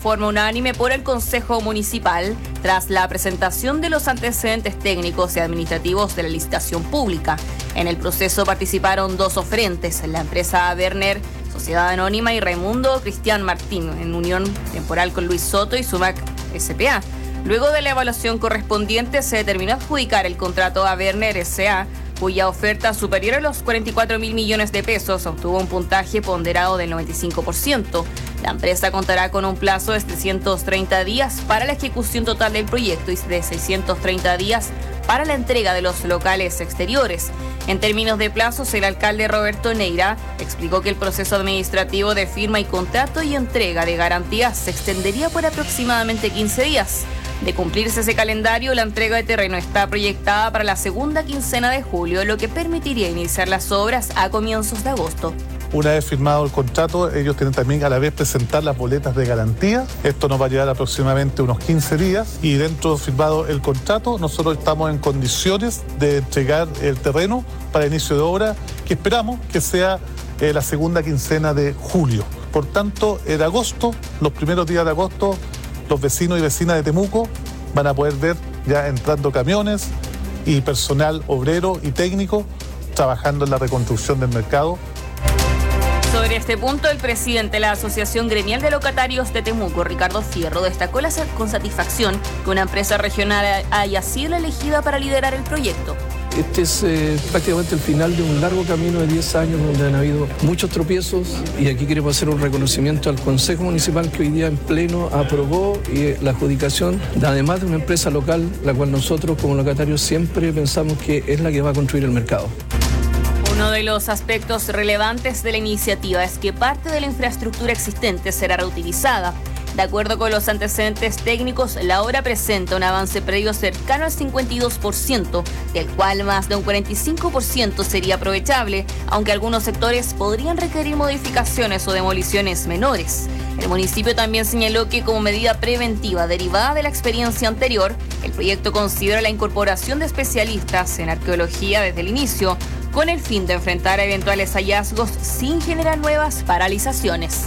forma unánime por el Consejo Municipal tras la presentación de los antecedentes técnicos y administrativos de la licitación pública. En el proceso participaron 2 oferentes, la empresa Werner, Sociedad Anónima, y Raimundo Cristian Martín, en unión temporal con Luis Soto y Sumac S.p.A. Luego de la evaluación correspondiente se determinó adjudicar el contrato a Werner S.A., cuya oferta superior a los 44.000 millones de pesos obtuvo un puntaje ponderado del 95%. La empresa contará con un plazo de 330 días para la ejecución total del proyecto y de 630 días para la entrega de los locales exteriores. En términos de plazos, el alcalde Roberto Neira explicó que el proceso administrativo de firma y contrato y entrega de garantías se extendería por aproximadamente 15 días. De cumplirse ese calendario, la entrega de terreno está proyectada para la segunda quincena de julio, lo que permitiría iniciar las obras a comienzos de agosto. Una vez firmado el contrato, ellos tienen también a la vez presentar las boletas de garantía. Esto nos va a llevar aproximadamente unos 15 días y dentro de firmado el contrato, nosotros estamos en condiciones de entregar el terreno para inicio de obra, que esperamos que sea la segunda quincena de julio. Por tanto, en agosto, los primeros días de agosto, los vecinos y vecinas de Temuco van a poder ver ya entrando camiones y personal obrero y técnico trabajando en la reconstrucción del mercado. Sobre este punto, el presidente de la Asociación Gremial de Locatarios de Temuco, Ricardo Fierro, destacó con satisfacción que una empresa regional haya sido la elegida para liderar el proyecto. Este es prácticamente el final de un largo camino de 10 años donde han habido muchos tropiezos y aquí queremos hacer un reconocimiento al Consejo Municipal que hoy día en pleno aprobó la adjudicación, además de una empresa local, la cual nosotros como locatarios siempre pensamos que es la que va a construir el mercado. Uno de los aspectos relevantes de la iniciativa es que parte de la infraestructura existente será reutilizada. De acuerdo con los antecedentes técnicos, la obra presenta un avance predio cercano al 52%, del cual más de un 45% sería aprovechable, aunque algunos sectores podrían requerir modificaciones o demoliciones menores. El municipio también señaló que como medida preventiva derivada de la experiencia anterior, el proyecto considera la incorporación de especialistas en arqueología desde el inicio, con el fin de enfrentar eventuales hallazgos sin generar nuevas paralizaciones.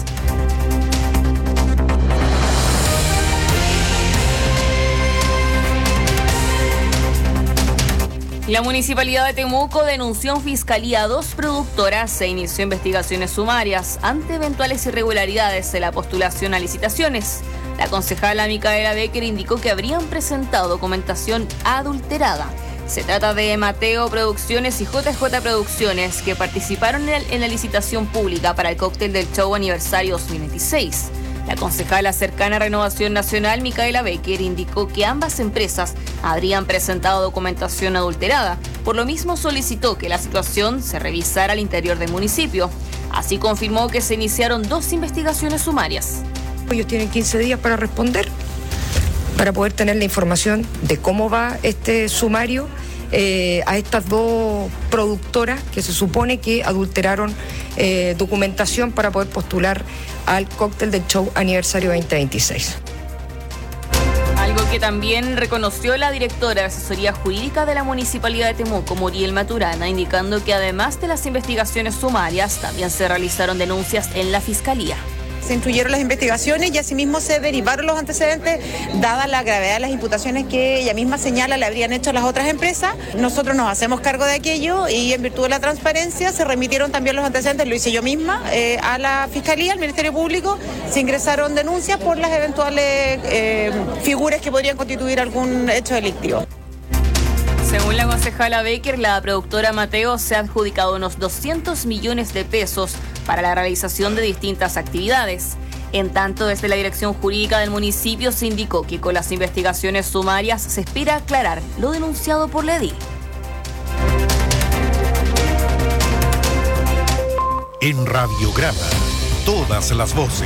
La Municipalidad de Temuco denunció en Fiscalía a 2 productoras e inició investigaciones sumarias ante eventuales irregularidades en la postulación a licitaciones. La concejala Micaela Becker indicó que habrían presentado documentación adulterada. Se trata de Mateo Producciones y JJ Producciones, que participaron en la licitación pública para el cóctel del show aniversario 2026. La concejala cercana a Renovación Nacional, Micaela Becker, indicó que ambas empresas habrían presentado documentación adulterada. Por lo mismo solicitó que la situación se revisara al interior del municipio. Así confirmó que se iniciaron 2 investigaciones sumarias. Ellos tienen 15 días para responder, para poder tener la información de cómo va este sumario a estas 2 productoras que se supone que adulteraron documentación para poder postular al cóctel del show aniversario 2026. Algo que también reconoció la directora de asesoría jurídica de la Municipalidad de Temuco, Muriel Maturana, indicando que además de las investigaciones sumarias, también se realizaron denuncias en la Fiscalía. Se instruyeron las investigaciones y asimismo se derivaron los antecedentes, dada la gravedad de las imputaciones que ella misma señala le habrían hecho a las otras empresas. Nosotros nos hacemos cargo de aquello y en virtud de la transparencia se remitieron también los antecedentes, lo hice yo misma, a la Fiscalía, al Ministerio Público. Se ingresaron denuncias por las eventuales figuras que podrían constituir algún hecho delictivo. Según la concejala Becker, la productora Mateo se ha adjudicado unos 200 millones de pesos para la realización de distintas actividades. En tanto, desde la dirección jurídica del municipio se indicó que con las investigaciones sumarias se espera aclarar lo denunciado por la edil. En Radiograma, todas las voces.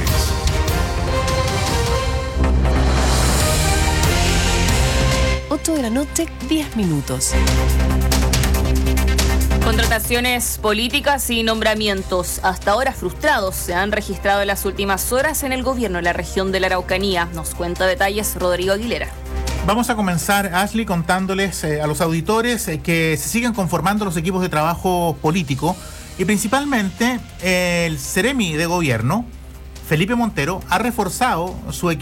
De la noche, 10 minutos. Contrataciones políticas y nombramientos hasta ahora frustrados se han registrado en las últimas horas en el gobierno de la región de la Araucanía. Nos cuenta detalles Rodrigo Aguilera. Vamos a comenzar, Ashley, contándoles a los auditores que se siguen conformando los equipos de trabajo político y principalmente el Ceremi de Gobierno, Felipe Montero, ha reforzado su equipo